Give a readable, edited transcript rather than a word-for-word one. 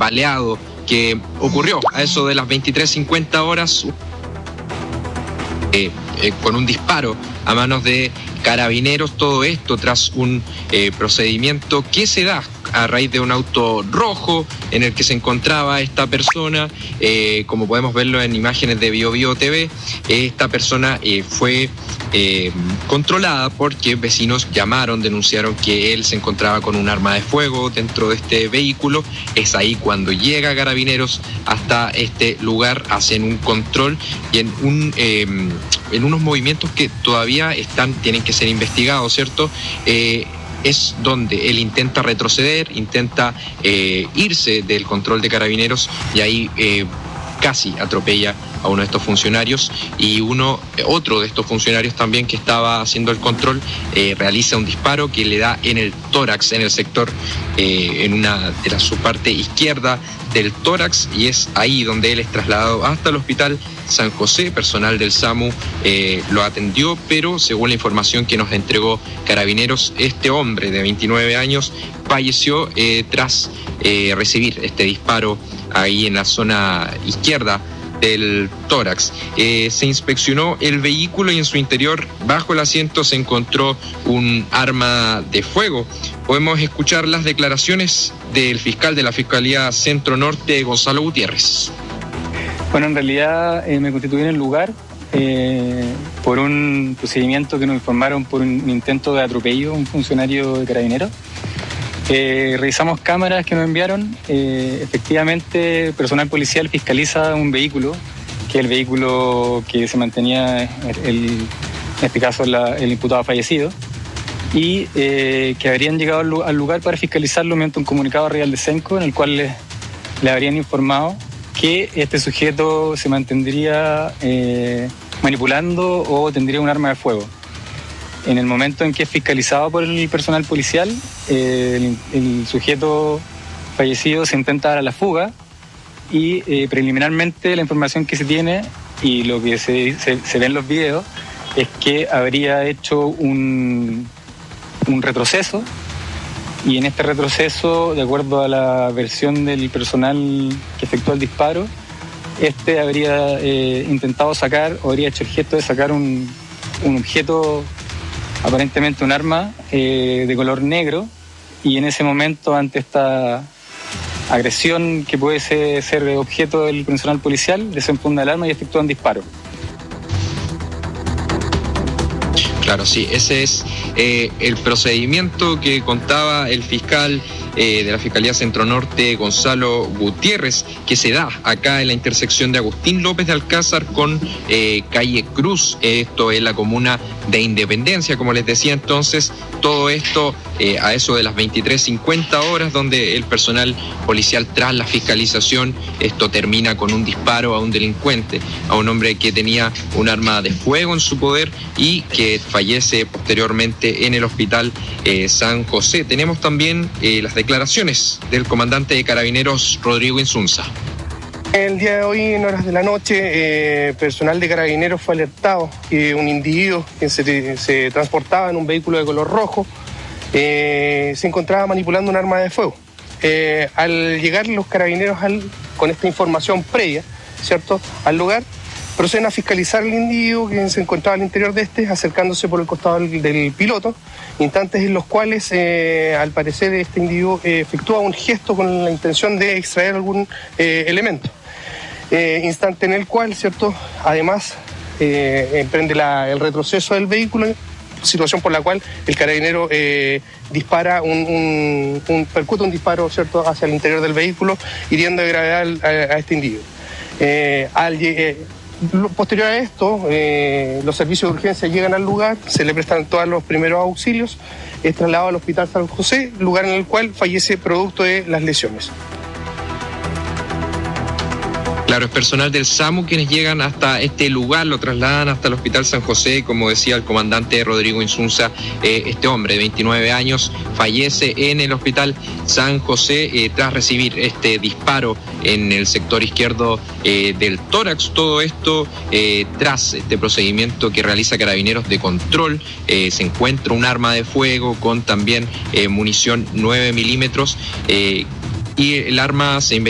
baleado que ocurrió a eso de las 23:50 horas con un disparo a manos de carabineros. Todo esto tras un procedimiento que se da a raíz de un auto rojo en el que se encontraba esta persona. Como podemos verlo en imágenes de BioBio TV, esta persona fue controlada porque vecinos llamaron, denunciaron que él se encontraba con un arma de fuego dentro de este vehículo. Es ahí cuando llega Carabineros hasta este lugar, hacen un control y en unos movimientos que todavía tienen que ser investigados, ¿cierto? Es donde él intenta retroceder, intenta irse del control de Carabineros y ahí casi atropella a uno de estos funcionarios, y otro de estos funcionarios también que estaba haciendo el control realiza un disparo que le da en el tórax, en el sector, su parte izquierda del tórax, y es ahí donde él es trasladado hasta el hospital San José. Personal del SAMU lo atendió, pero según la información que nos entregó Carabineros, este hombre de 29 años falleció tras recibir este disparo ahí en la zona izquierda del tórax. Se inspeccionó el vehículo y en su interior, bajo el asiento, se encontró un arma de fuego. Podemos escuchar las declaraciones del fiscal de la Fiscalía Centro Norte, Gonzalo Gutiérrez. Bueno, en realidad me constituí en el lugar por un procedimiento que nos informaron por un intento de atropello a un funcionario de Carabineros. Revisamos cámaras que nos enviaron. Efectivamente, personal policial fiscaliza un vehículo, que es el vehículo que se mantenía, en este caso, el imputado fallecido, y que habrían llegado al lugar para fiscalizarlo mediante un comunicado real de Senco, en el cual le habrían informado que este sujeto se mantendría manipulando o tendría un arma de fuego. En el momento en que es fiscalizado por el personal policial, el sujeto fallecido se intenta dar a la fuga y preliminarmente la información que se tiene y lo que se ve en los videos es que habría hecho un retroceso, y en este retroceso, de acuerdo a la versión del personal que efectuó el disparo, habría intentado sacar, o habría hecho el gesto de sacar un objeto, aparentemente un arma de color negro, y en ese momento, ante esta agresión que puede ser objeto del personal policial, desenfunda el arma y efectúa un disparo. Claro, sí, ese es el procedimiento que contaba el fiscal de la Fiscalía Centro Norte, Gonzalo Gutiérrez, que se da acá en la intersección de Agustín López de Alcázar con calle Cruz. Esto es la comuna de Independencia, como les decía. Entonces, todo esto a eso de las 23:50 horas, donde el personal policial, tras la fiscalización, esto termina con un disparo a un delincuente, a un hombre que tenía un arma de fuego en su poder y que fallece posteriormente en el hospital San José. Tenemos también las declaraciones del comandante de Carabineros, Rodrigo Insunza. El día de hoy, en horas de la noche, personal de Carabineros fue alertado que un individuo que se transportaba en un vehículo de color rojo se encontraba manipulando un arma de fuego. Al llegar los Carabineros con esta información previa, ¿cierto?, al lugar, proceden a fiscalizar al individuo que se encontraba al interior de acercándose por el costado del piloto, instantes en los cuales, al parecer, este individuo efectúa un gesto con la intención de extraer algún elemento. Instante en el cual, ¿cierto?, además emprende el retroceso del vehículo, situación por la cual el carabinero dispara percuta un disparo, ¿cierto?, hacia el interior del vehículo, hiriendo de gravedad a este individuo. Posterior a esto, los servicios de urgencia llegan al lugar, se le prestan todos los primeros auxilios, es trasladado al hospital San José, lugar en el cual fallece producto de las lesiones. Claro, es personal del SAMU quienes llegan hasta este lugar, lo trasladan hasta el hospital San José. Como decía el comandante Rodrigo Insunza, este hombre de 29 años fallece en el hospital San José tras recibir este disparo en el sector izquierdo del tórax. Todo esto tras este procedimiento que realiza Carabineros de control. Se encuentra un arma de fuego con también munición 9 milímetros y el arma se investiga